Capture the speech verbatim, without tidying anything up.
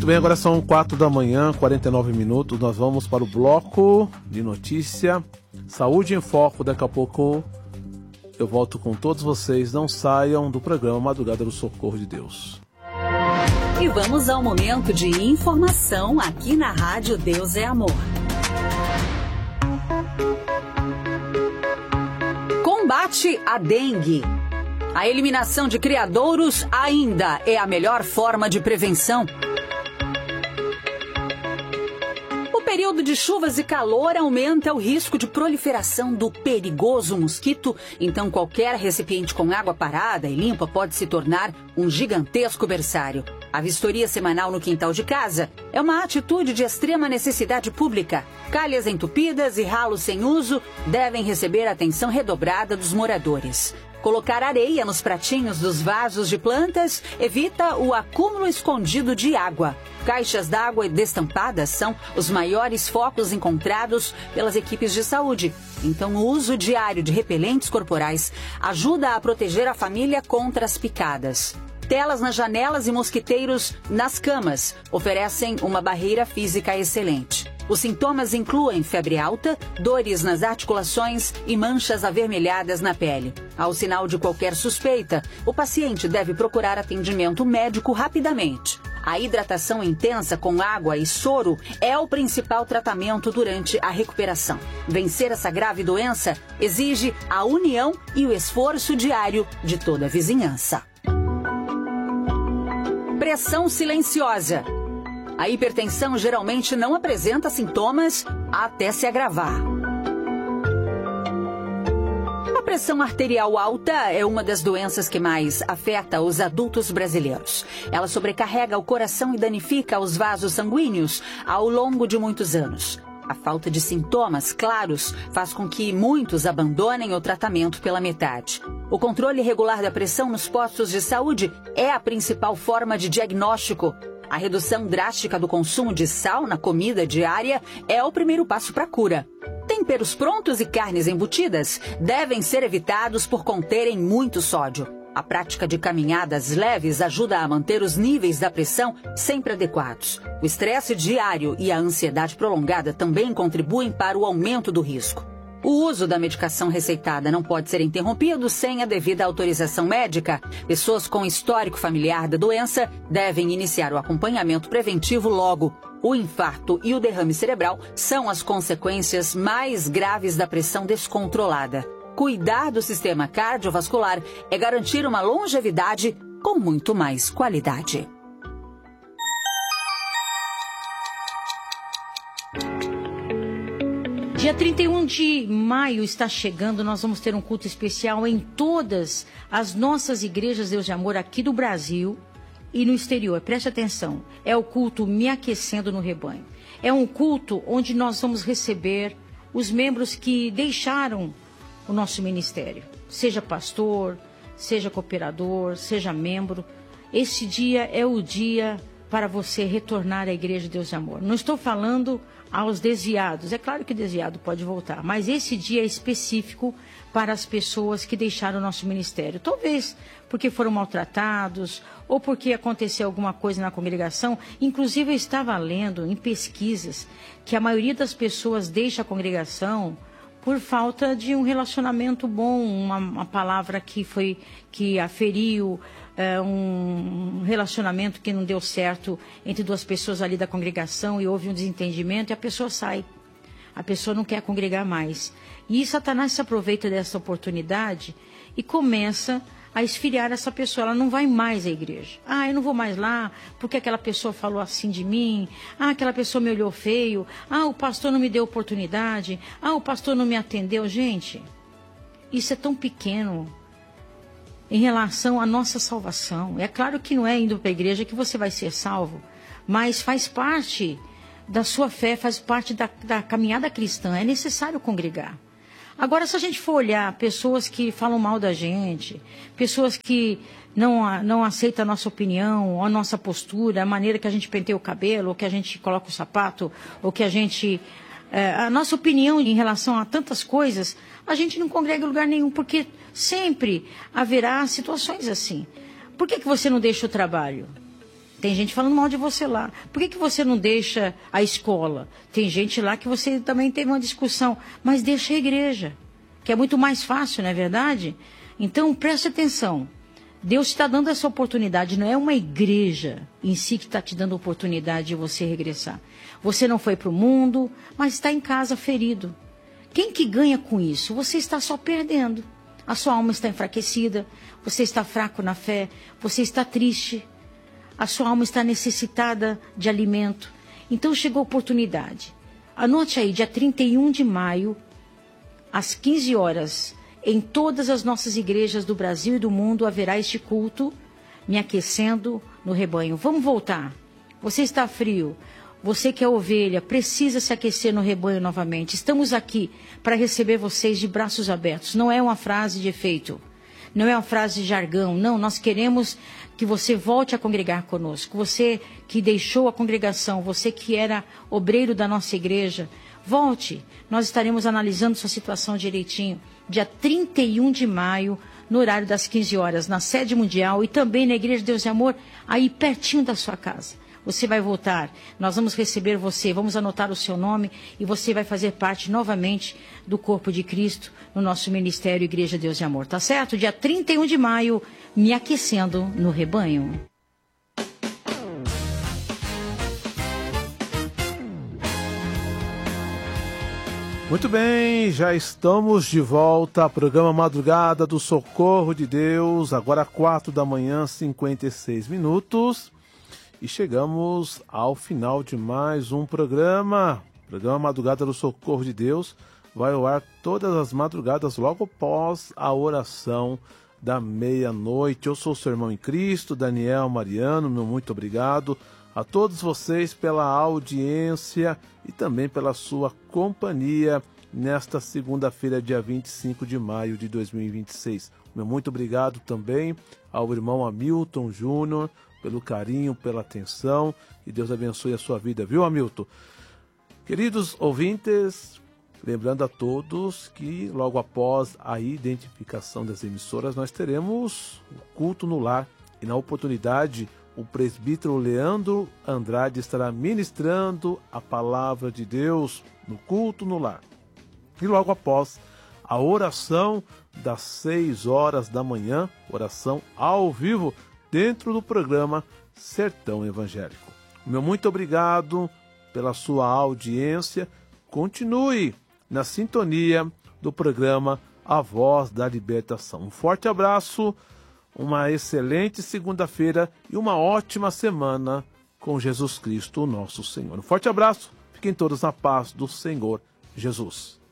Muito bem, agora são quatro da manhã, quarenta e nove minutos. Nós vamos para o bloco de notícia. Saúde em Foco. Daqui a pouco eu volto com todos vocês. Não saiam do programa Madrugada do Socorro de Deus. E vamos ao momento de informação aqui na Rádio Deus é Amor. Combate à dengue. A eliminação de criadouros ainda é a melhor forma de prevenção. O período de chuvas e calor aumenta o risco de proliferação do perigoso mosquito, então qualquer recipiente com água parada e limpa pode se tornar um gigantesco berçário. A vistoria semanal no quintal de casa é uma atitude de extrema necessidade pública. Calhas entupidas e ralos sem uso devem receber atenção redobrada dos moradores. Colocar areia nos pratinhos dos vasos de plantas evita o acúmulo escondido de água. Caixas d'água destampadas são os maiores focos encontrados pelas equipes de saúde. Então, o uso diário de repelentes corporais ajuda a proteger a família contra as picadas. Telas nas janelas e mosquiteiros nas camas oferecem uma barreira física excelente. Os sintomas incluem febre alta, dores nas articulações e manchas avermelhadas na pele. Ao sinal de qualquer suspeita, o paciente deve procurar atendimento médico rapidamente. A hidratação intensa com água e soro é o principal tratamento durante a recuperação. Vencer essa grave doença exige a união e o esforço diário de toda a vizinhança. Pressão silenciosa. A hipertensão geralmente não apresenta sintomas até se agravar. A pressão arterial alta é uma das doenças que mais afeta os adultos brasileiros. Ela sobrecarrega o coração e danifica os vasos sanguíneos ao longo de muitos anos. A falta de sintomas claros faz com que muitos abandonem o tratamento pela metade. O controle regular da pressão nos postos de saúde é a principal forma de diagnóstico. A redução drástica do consumo de sal na comida diária é o primeiro passo para a cura. Temperos prontos e carnes embutidas devem ser evitados por conterem muito sódio. A prática de caminhadas leves ajuda a manter os níveis da pressão sempre adequados. O estresse diário e a ansiedade prolongada também contribuem para o aumento do risco. O uso da medicação receitada não pode ser interrompido sem a devida autorização médica. Pessoas com histórico familiar da doença devem iniciar o acompanhamento preventivo logo. O infarto e o derrame cerebral são as consequências mais graves da pressão descontrolada. Cuidar do sistema cardiovascular é garantir uma longevidade com muito mais qualidade. Dia trinta e um de maio está chegando, nós vamos ter um culto especial em todas as nossas igrejas Deus de Amor aqui do Brasil e no exterior. Preste atenção, é o culto Me Aquecendo no Rebanho. É um culto onde nós vamos receber os membros que deixaram o nosso ministério. Seja pastor, seja cooperador, seja membro. Esse dia é o dia para você retornar à Igreja Deus de Amor. Não estou falando aos desviados. É claro que desviado pode voltar, mas esse dia é específico para as pessoas que deixaram o nosso ministério. Talvez porque foram maltratados ou porque aconteceu alguma coisa na congregação. Inclusive, eu estava lendo em pesquisas que a maioria das pessoas deixa a congregação por falta de um relacionamento bom, uma, uma palavra que foi que a feriu, é, um relacionamento que não deu certo entre duas pessoas ali da congregação e houve um desentendimento e a pessoa sai. A pessoa não quer congregar mais. E Satanás se aproveita dessa oportunidade e começa a esfriar essa pessoa. Ela não vai mais à igreja. Ah, eu não vou mais lá porque aquela pessoa falou assim de mim. Ah, aquela pessoa me olhou feio. Ah, o pastor não me deu oportunidade. Ah, o pastor não me atendeu. Gente, isso é tão pequeno em relação à nossa salvação. É claro que não é indo para a igreja que você vai ser salvo, mas faz parte da sua fé, faz parte da, da caminhada cristã. É necessário congregar. Agora, se a gente for olhar pessoas que falam mal da gente, pessoas que não, não aceitam a nossa opinião, a nossa postura, a maneira que a gente penteia o cabelo, ou que a gente coloca o sapato, ou que a gente... É, a nossa opinião em relação a tantas coisas, a gente não congrega em lugar nenhum, porque sempre haverá situações assim. Por que que você não deixa o trabalho? Tem gente falando mal de você lá. Por que, que você não deixa a escola? Tem gente lá que você também teve uma discussão. Mas deixa a igreja, que é muito mais fácil, não é verdade? Então, preste atenção. Deus está dando essa oportunidade. Não é uma igreja em si que está te dando a oportunidade de você regressar. Você não foi para o mundo, mas está em casa ferido. Quem que ganha com isso? Você está só perdendo. A sua alma está enfraquecida. Você está fraco na fé. Você está triste. A sua alma está necessitada de alimento. Então chegou a oportunidade. Anote aí, dia trinta e um de maio, às quinze horas, em todas as nossas igrejas do Brasil e do mundo, haverá este culto, me aquecendo no rebanho. Vamos voltar. Você está frio. Você que é ovelha, precisa se aquecer no rebanho novamente. Estamos aqui para receber vocês de braços abertos. Não é uma frase de efeito. Não é uma frase de jargão. Não, nós queremos que você volte a congregar conosco. Você que deixou a congregação, você que era obreiro da nossa igreja, volte. Nós estaremos analisando sua situação direitinho. Dia trinta e um de maio, no horário das quinze horas, na sede mundial e também na Igreja de Deus e Amor, aí pertinho da sua casa. Você vai voltar, nós vamos receber você, vamos anotar o seu nome e você vai fazer parte novamente do corpo de Cristo no nosso ministério Igreja Deus e Amor, tá certo? Dia trinta e um de maio, me aquecendo no rebanho. Muito bem, já estamos de volta, programa Madrugada do Socorro de Deus, agora quatro da manhã, cinquenta e seis minutos. E chegamos ao final de mais um programa. O programa Madrugada do Socorro de Deus vai ao ar todas as madrugadas, logo após a oração da meia-noite. Eu sou o seu irmão em Cristo, Daniel Mariano, meu muito obrigado a todos vocês pela audiência e também pela sua companhia nesta segunda-feira, dia vinte e cinco de maio de dois mil e vinte e seis. Meu muito obrigado também ao irmão Hamilton Júnior, pelo carinho, pela atenção, e Deus abençoe a sua vida, viu, Hamilton? Queridos ouvintes, lembrando a todos que logo após a identificação das emissoras, nós teremos o culto no lar, e na oportunidade o presbítero Leandro Andrade estará ministrando a palavra de Deus no culto no lar. E logo após a oração das seis horas da manhã, oração ao vivo, dentro do programa Sertão Evangélico. Meu muito obrigado pela sua audiência. Continue na sintonia do programa A Voz da Libertação. Um forte abraço, uma excelente segunda-feira e uma ótima semana com Jesus Cristo, o nosso Senhor. Um forte abraço, fiquem todos na paz do Senhor Jesus.